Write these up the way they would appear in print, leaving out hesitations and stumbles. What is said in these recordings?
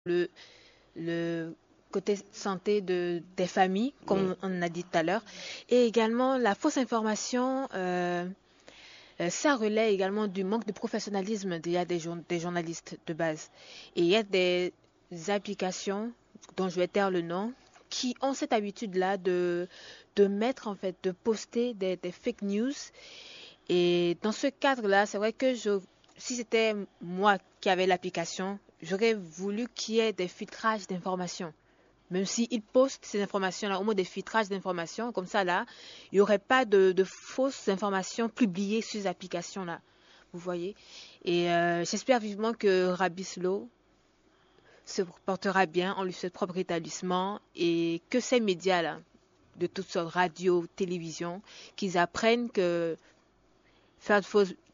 le, le côté santé des familles, comme on a dit tout à l'heure. Et également, la fausse information, ça relaie également du manque de professionnalisme des journalistes de base. Et il y a des applications, dont je vais taire le nom, qui ont cette habitude-là de mettre, en fait, de poster des fake news. Et dans ce cadre-là, c'est vrai que si c'était moi qui avais l'application, j'aurais voulu qu'il y ait des filtrages d'informations. Même s'ils postent ces informations-là, au moins des filtrages d'informations, comme ça, là, il n'y aurait pas de fausses informations publiées sur ces applications-là. Vous voyez? Et j'espère vivement que Rabislo se portera bien, on lui souhaite propre rétablissement et que ces médias-là, de toutes sortes, radio, télévision, qu'ils apprennent que faire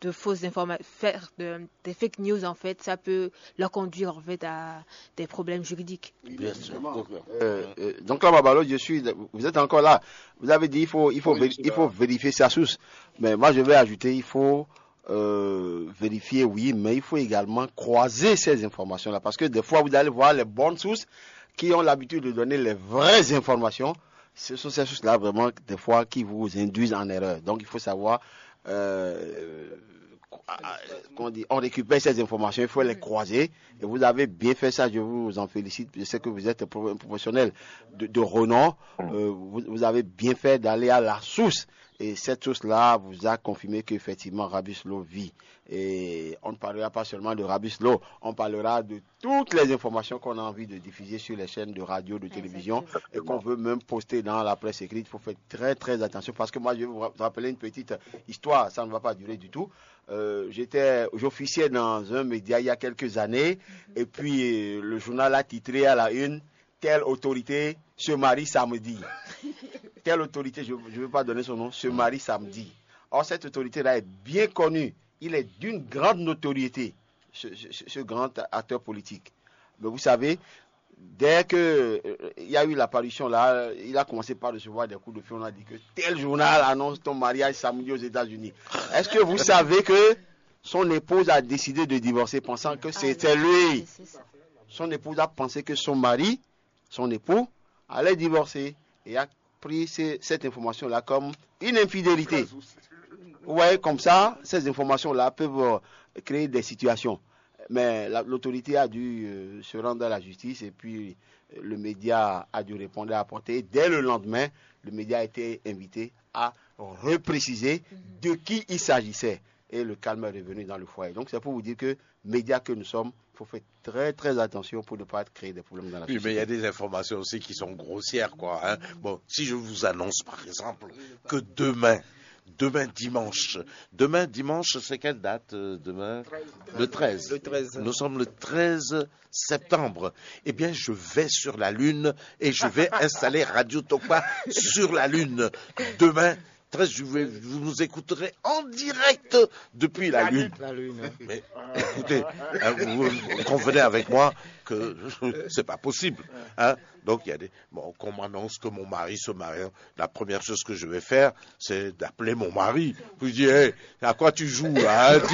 des fake news, en fait, ça peut leur conduire, en fait, à des problèmes juridiques. Bien sûr. Donc là, Babalo, vous êtes encore là. Vous avez dit il faut vérifier sa source. Mais moi, je vais ajouter, il faut vérifier, oui, mais il faut également croiser ces informations-là. Parce que des fois, vous allez voir les bonnes sources qui ont l'habitude de donner les vraies informations. Ce sont ces sources-là, vraiment, des fois, qui vous induisent en erreur. Donc, il faut savoir on récupère ces informations, il faut les croiser. Et vous avez bien fait ça, je vous en félicite. Je sais que vous êtes un professionnel de renom. Vous avez bien fait d'aller à la source. Et cette source-là vous a confirmé qu'effectivement Rabislo vit. Et on ne parlera pas seulement de Rabislo, on parlera de toutes les informations qu'on a envie de diffuser sur les chaînes de radio, de télévision, et qu'on veut même poster dans la presse écrite. Il faut faire très très attention, parce que moi je vais vous rappeler une petite histoire, ça ne va pas durer du tout. J'officiais dans un média il y a quelques années, et puis le journal a titré à la une: telle autorité se marie samedi. Telle autorité, je ne veux pas donner son nom, se marie samedi. Or, cette autorité-là est bien connue. Il est d'une grande notoriété, ce grand acteur politique. Mais vous savez, dès qu'il y a eu l'apparition là, il a commencé par recevoir des coups de fil. On a dit que tel journal annonce ton mariage samedi aux États-Unis. Est-ce que vous savez que son épouse a décidé de divorcer, pensant que c'était lui? Son épouse a pensé que son mari, son époux, allait divorcer et a pris cette information-là comme une infidélité. Vous voyez, comme ça, ces informations-là peuvent créer des situations. Mais l'autorité a dû se rendre à la justice, et puis le média a dû répondre à apporter. Dès le lendemain, le média a été invité à repréciser de qui il s'agissait. Et le calme est revenu dans le foyer. Donc c'est pour vous dire que, médias que nous sommes, il faut faire très très attention pour ne pas créer des problèmes dans la société. Oui, mais il y a des informations aussi qui sont grossières, quoi. Hein. Bon, si je vous annonce par exemple que demain dimanche, c'est quelle date demain? Le 13. Nous sommes le 13 septembre. Eh bien, je vais sur la Lune et je vais installer Radio Tokpa sur la Lune. Demain, 13, vous nous écouterez en direct depuis la Lune. Mais écoutez, vous convenez avec moi que c'est pas possible. Hein? Donc il y a qu'on m'annonce que mon mari se marie. La première chose que je vais faire, c'est d'appeler mon mari. Vous dire, hey, à quoi tu joues là? Hein?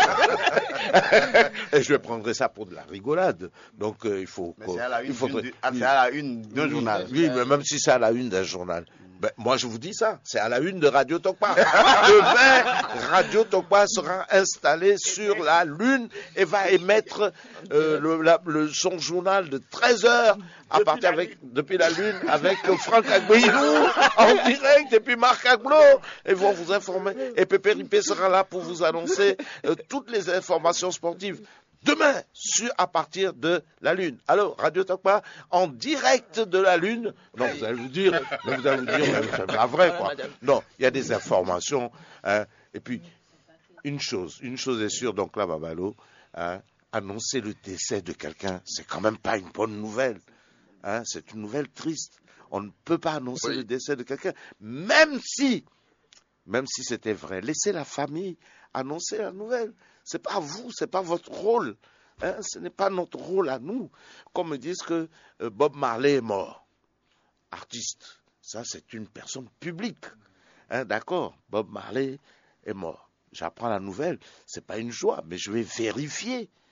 Et je prendrai ça pour de la rigolade. Donc il faut. Mais c'est à la une d'un journal. Oui, mais même si c'est à la une d'un journal. Ben, moi, je vous dis ça, c'est à la une de Radio Tokpa. Demain, Radio Tokpa sera installé sur la Lune et va émettre son journal de 13 heures depuis la Lune avec Franck Agbeilou en direct, et puis Marc Aglo. Ils vont vous informer. Et Pépé Ripé sera là pour vous annoncer toutes les informations sportives. Demain, à partir de la Lune. Alors, Radio Tokpa, en direct de la Lune. Non, vous allez vous dire, c'est pas vrai, quoi. Non, il y a des informations. Hein, et puis, une chose est sûre, donc là, Babalo, hein, annoncer le décès de quelqu'un, c'est quand même pas une bonne nouvelle. Hein, c'est une nouvelle triste. On ne peut pas annoncer le décès de quelqu'un, même si c'était vrai. Laissez la famille annoncer la nouvelle. C'est pas vous, c'est pas votre rôle. Hein, ce n'est pas notre rôle à nous. Comme me disent que Bob Marley est mort. Artiste, ça c'est une personne publique. Hein, d'accord, Bob Marley est mort. J'apprends la nouvelle, c'est pas une joie, mais je vais vérifier.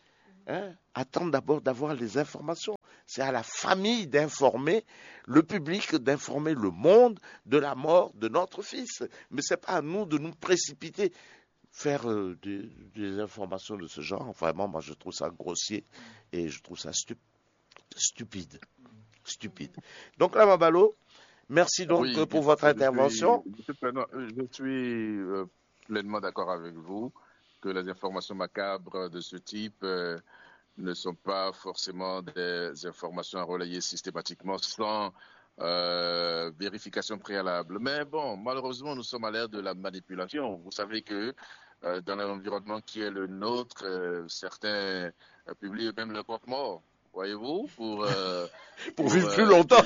attendent d'abord d'avoir les informations. C'est à la famille d'informer le public, d'informer le monde de la mort de notre fils. Mais ce n'est pas à nous de nous précipiter. Faire des informations de ce genre, vraiment, moi je trouve ça grossier et je trouve ça stupide. Donc là, Mabalo, merci donc pour votre intervention. Je suis pleinement d'accord avec vous que les informations macabres de ce type ne sont pas forcément des informations à relayer systématiquement sans vérification préalable. Mais bon, malheureusement, nous sommes à l'ère de la manipulation. Vous savez que dans l'environnement qui est le nôtre, certains publient même leur propre mort. Voyez-vous, pour vivre plus longtemps.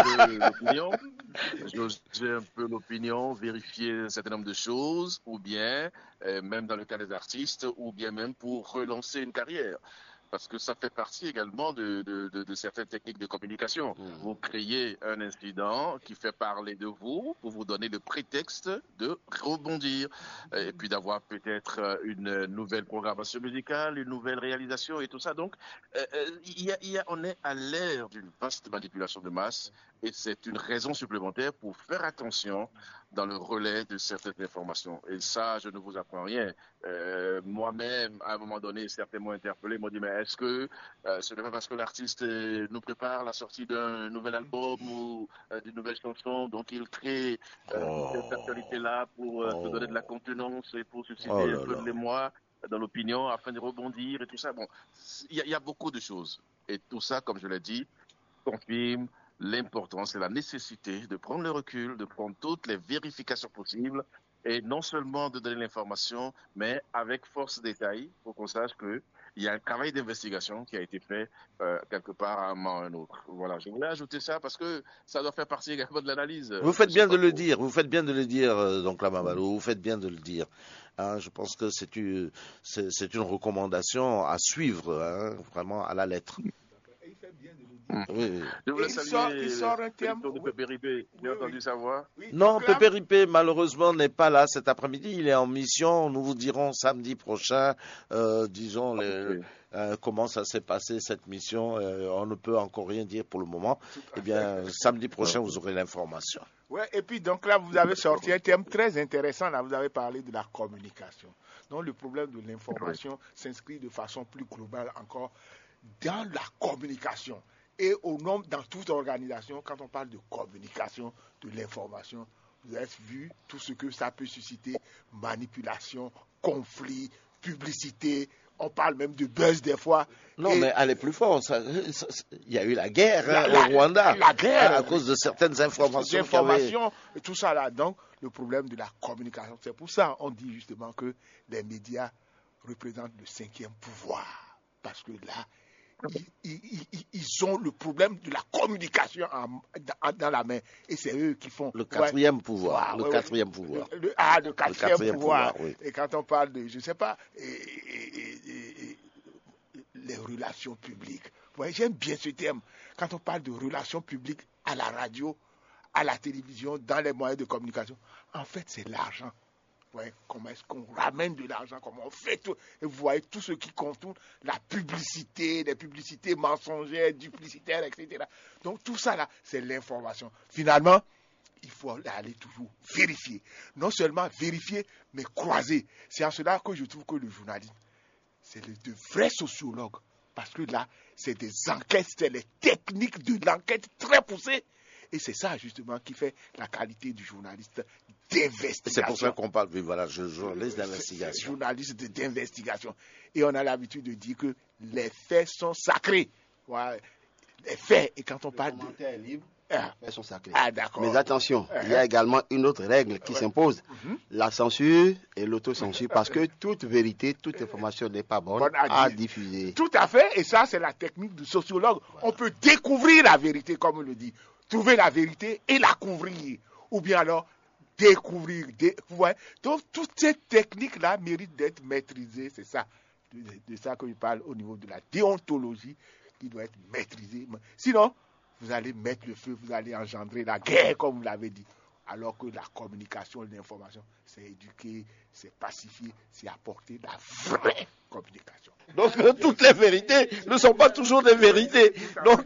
J'ai un peu l'opinion, vérifier un certain nombre de choses, ou bien, même dans le cas des artistes, ou bien même pour relancer une carrière. Parce que ça fait partie également de certaines techniques de communication. Vous créez un incident qui fait parler de vous pour vous donner le prétexte de rebondir et puis d'avoir peut-être une nouvelle programmation musicale, une nouvelle réalisation et tout ça. Donc, on est à l'ère d'une vaste manipulation de masse et c'est une raison supplémentaire pour faire attention dans le relais de certaines informations. Et ça, je ne vous apprends rien. Moi-même, à un moment donné, certains m'ont interpellé, m'ont dit, mais est-ce que ce n'est pas parce que l'artiste nous prépare la sortie d'un nouvel album ou d'une nouvelle chanson, donc il crée cette actualité-là pour se donner de la contenance et pour susciter un peu de l'émoi dans l'opinion afin de rebondir et tout ça. Bon, il y a beaucoup de choses. Et tout ça, comme je l'ai dit, confirme l'importance et la nécessité de prendre le recul, de prendre toutes les vérifications possibles et non seulement de donner l'information, mais avec force détail pour qu'on sache qu'il y a un travail d'investigation qui a été fait quelque part à un moment ou à un autre. Voilà, je voulais ajouter ça parce que ça doit faire partie également de l'analyse. Vous faites bien de le dire, donc là, Mabalo, vous faites bien de le dire. Je pense que c'est une recommandation à suivre, vraiment à la lettre. Il fait bien de le dire. Oui. Je voulais saluer il sort un thème de Pépé Ripé. J'ai entendu sa voix. Non, Pépé Ripé, malheureusement, n'est pas là cet après-midi. Il est en mission. Nous vous dirons samedi prochain, comment ça s'est passé cette mission. On ne peut encore rien dire pour le moment. Eh bien, samedi prochain, vous aurez l'information. Ouais, et puis donc là, vous avez sorti un thème très intéressant. Là, vous avez parlé de la communication. Donc, le problème de l'information s'inscrit de façon plus globale encore dans la communication et au nom dans toute organisation. Quand on parle de communication, de l'information, vous avez vu tout ce que ça peut susciter: manipulation, conflit, publicité. On parle même de buzz des fois. Non, mais elle est plus forte. Il y a eu la guerre au Rwanda. La guerre. À cause de certaines informations. Et tout ça là. Donc, le problème de la communication. C'est pour ça qu'on dit justement que les médias représentent le 5e pouvoir. Parce que là, ils ont le problème de la communication dans la main. Et c'est eux qui font... Le 4e pouvoir. Le 4e pouvoir. Le 4e pouvoir. Oui. Et quand on parle de, je ne sais pas, les relations publiques. Ouais, j'aime bien ce terme. Quand on parle de relations publiques à la radio, à la télévision, dans les moyens de communication, en fait, c'est l'argent. Ouais, comment est-ce qu'on ramène de l'argent, comment on fait tout. Et vous voyez tout ce qui contourne la publicité, les publicités mensongères, duplicitaires, etc. Donc tout ça là, c'est l'information. Finalement, il faut aller toujours vérifier. Non seulement vérifier, mais croiser. C'est en cela que je trouve que le journalisme, c'est de vrais sociologues. Parce que là, c'est des enquêtes, c'est les techniques de l'enquête très poussées. Et c'est ça, justement, qui fait la qualité du journaliste d'investigation. C'est pour ça qu'on parle, journaliste d'investigation. Journaliste d'investigation. Et on a l'habitude de dire que les faits sont sacrés. Ouais, les faits, et quand on parle de... Les faits sont sacrés. D'accord. Mais attention, il y a également une autre règle qui s'impose. La censure et l'autocensure. Parce que toute vérité, toute information n'est pas bonne à diffuser. Tout à fait. Et ça, c'est la technique du sociologue. On peut découvrir la vérité, comme on le dit. Trouver la vérité et la couvrir. Ou bien alors, découvrir. Donc, toutes ces techniques-là méritent d'être maîtrisées. C'est ça. De ça que je parle au niveau de la déontologie qui doit être maîtrisée. Sinon, vous allez mettre le feu, vous allez engendrer la guerre, comme vous l'avez dit. Alors que la communication, l'information, c'est éduquer, c'est pacifier, c'est apporter la vraie communication. Donc toutes les vérités ne sont pas toujours des vérités. Donc